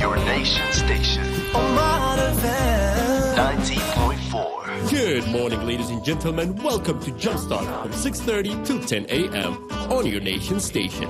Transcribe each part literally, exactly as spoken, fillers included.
Your nation station. ninety point four. Good morning, ladies and gentlemen. Welcome to Jumpstart from six thirty to ten a.m. on your nation station.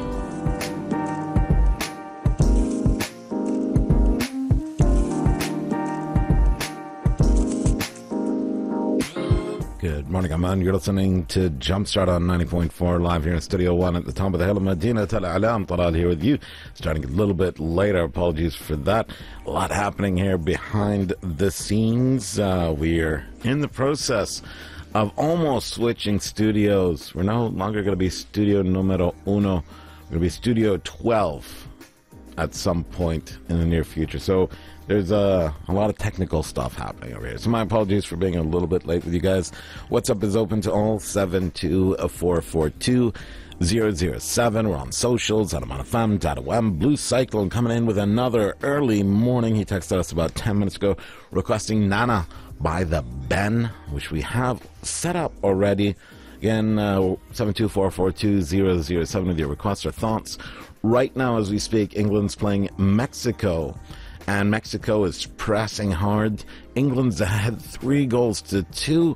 Good morning, Amman. You're listening to Jumpstart on ninety point four live here in Studio one at the top of the hill of Medina. Tel Alam, Talal here with you. Starting a little bit later. Apologies for that. A lot happening here behind the scenes. Uh, we're in the process of almost switching studios. We're no longer going to be studio numero uno. We're going to be studio twelve at some point in the near future. So there's a, a lot of technical stuff happening over here. So my apologies for being a little bit late with you guys. What's Up is open to all, seven two four four two zero zero seven. We're on socials, Adam on F M, Data W M, Blue Cyclone coming in with another early morning. He texted us about ten minutes ago requesting Nana by the Ben, which we have set up already. Again, uh, seven two four four two zero zero seven with your requests or thoughts. Right now, as we speak, England's playing Mexico, and Mexico is pressing hard. England's ahead three goals to two,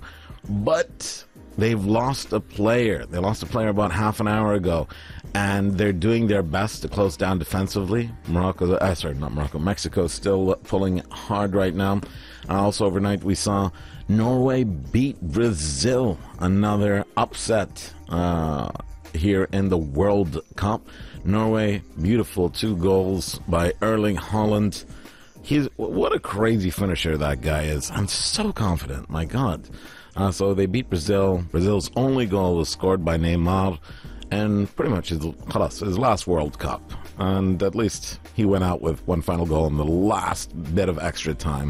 but they've lost a player. They lost a player about half an hour ago, and they're doing their best to close down defensively. Morocco, uh, sorry, not Morocco, Mexico still pulling hard right now. Uh, also overnight, we saw Norway beat Brazil, another upset uh, here in the World Cup. Norway, beautiful two goals by Erling Haaland. He's what a crazy finisher that guy is. I'm so confident, my God. Uh, so they beat Brazil. Brazil's only goal was scored by Neymar, and pretty much his, his last World Cup. And at least he went out with one final goal in the last bit of extra time.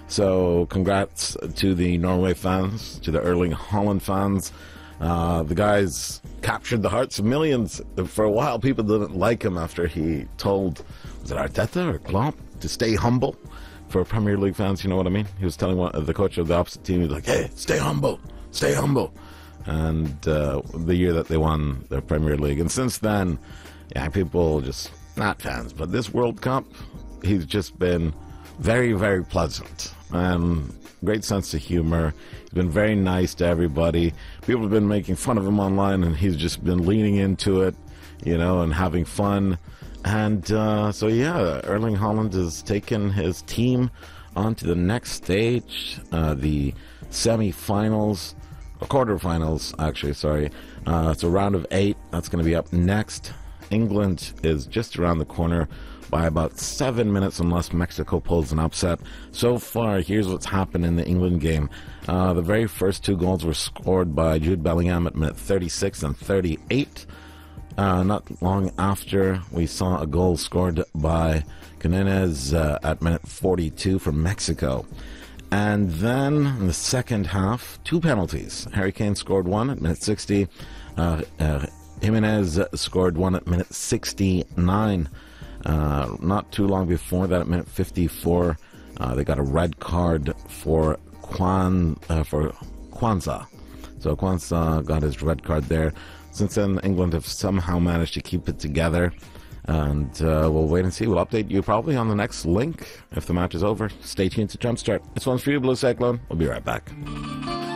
So congrats to the Norway fans, to the Erling Haaland fans. Uh, the guy's captured the hearts of millions. For a while, people didn't like him after he told, was it Arteta or Klopp, to stay humble. For Premier League fans, you know what I mean? He was telling one, the coach of the opposite team, he was like, hey, stay humble, stay humble. And uh, the year that they won the Premier League. And since then, yeah, people just, not fans, but this World Cup, he's just been very, very pleasant. Um, great sense of humor. He's been very nice to everybody. People have been making fun of him online, and he's just been leaning into it, you know, and having fun. And uh, so, yeah, Erling Haaland has taken his team on to the next stage, uh, the semi-finals, or quarterfinals, actually, sorry. Uh, it's a round of eight. That's going to be up next. England is just around the corner by about seven minutes unless Mexico pulls an upset. So far, here's what's happened in the England game. Uh, the very first two goals were scored by Jude Bellingham at minute thirty-six and thirty-eight. Uh, not long after, we saw a goal scored by Jimenez uh, at minute forty-two from Mexico. And then in the second half, two penalties. Harry Kane scored one at minute sixty. Uh, uh, Jimenez scored one at minute sixty-nine. Uh, not too long before that, at minute fifty-four, uh, they got a red card for Kwan uh, for Kwanzaa. So Kwanzaa got his red card there. Since then, England have somehow managed to keep it together, and uh, we'll wait and see. We'll update you probably on the next link if the match is over. Stay tuned to Jumpstart. This one's for you, Blue Cyclone. We'll be right back.